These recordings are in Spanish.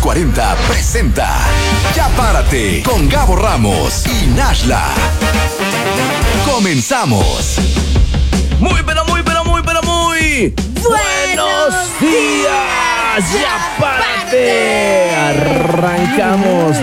40 presenta Ya Párate con Gabo Ramos y Nashla. Comenzamos. Muy buenos días. Ya párate. Arrancamos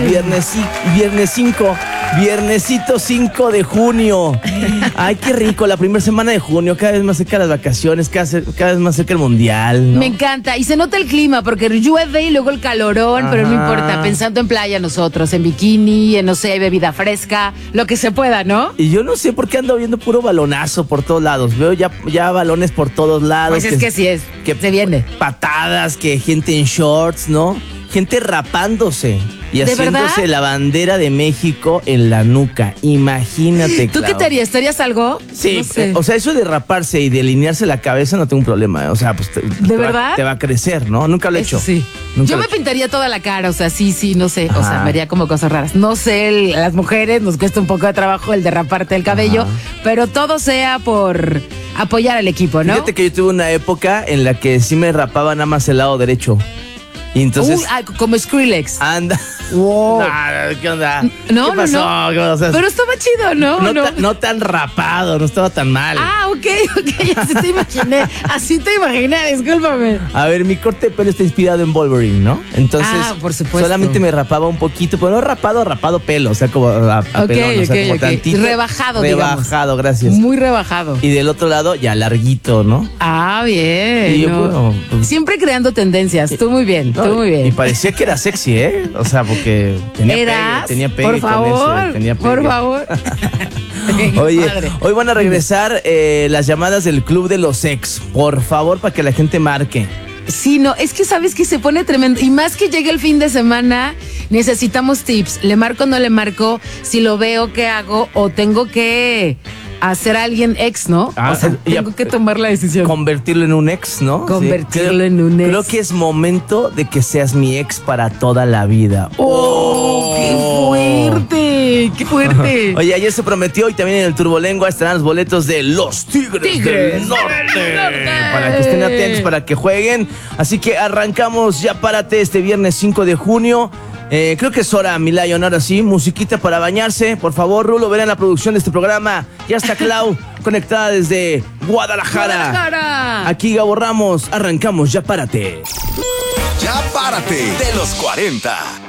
viernesito 5 de junio. Ay, qué rico, la primera semana de junio, cada vez más cerca las vacaciones, cada vez más cerca el mundial, ¿no? Me encanta, y se nota el clima, porque llueve y luego el calorón, pero no importa, pensando en playa nosotros, en bikini, en no sé, bebida fresca, lo que se pueda, ¿no? Y yo no sé por qué ando viendo puro balonazo por todos lados, veo ya balones por todos lados. Pues es que sí es, que se viene. Patadas, que gente en shorts, ¿no? Gente rapándose y haciéndose la bandera de México en la nuca. Imagínate, ¿Tú qué te harías? ¿Te harías algo? Sí, no sé. O sea, eso de raparse y de alinearse la cabeza no tengo un problema. O sea, pues ¿De verdad? Te va a crecer, ¿no? Nunca lo he Eso hecho. sí. Nunca Yo lo me he hecho. pintaría toda la cara, o sea, sí, no sé. O sea, Ajá. me haría como cosas raras. No sé, las mujeres nos cuesta un poco de trabajo el derraparte el cabello, pero todo sea por apoyar al equipo, ¿no? Fíjate que yo tuve una época en la que sí me rapaba nada más el lado derecho. Y entonces... como Skrillex. Anda. Wow. ¿Qué onda? No, ¿Qué pasó? no. ¿Qué pasó? Pero estaba chido, ¿no? No tan rapado, no estaba tan mal. Ok, así te imaginé, discúlpame. A ver, mi corte de pelo está inspirado en Wolverine, ¿no? Entonces, por supuesto. solamente me rapaba un poquito, pero no rapado pelo, o sea, como a pelón, o sea, como tantito. Rebajado, digamos. Rebajado, gracias. Muy rebajado. Y del otro lado, ya larguito, ¿no? Bien. Y yo, ¿no? bueno, pues- Siempre creando tendencias. Tú muy bien, No, tú muy bien. Y parecía que era sexy, ¿eh? O sea, porque tenía pegue por favor, con eso, tenía pegue. por favor. Oye, Padre. hoy van a regresar las llamadas del Club de los Ex. Por favor, para que la gente marque. Sí, no, es que sabes que se pone tremendo. Y más que llegue el fin de semana, necesitamos tips. ¿Le marco o no le marco? Si lo veo, ¿qué hago? O tengo que hacer a alguien ex, ¿no? Ah, o sea, ya, tengo que tomar la decisión. Convertirlo en un ex, ¿no? Convertirlo Sí. en un ex. Creo que es momento de que seas mi ex para toda la vida. ¡Oh, qué fuerte! ¡Qué fuerte! Oye, ayer se prometió y también en el Turbolengua estarán los boletos de los Tigres del Norte. Para que estén atentos, para que jueguen. Así que arrancamos Ya Párate este viernes 5 de junio. Creo que es hora, mi Lion, ahora sí, musiquita para bañarse. Por favor, Rulo, verán la producción de este programa. Ya está Clau, conectada desde Guadalajara. Aquí Gabo Ramos, arrancamos Ya Párate. Ya Párate de los 40.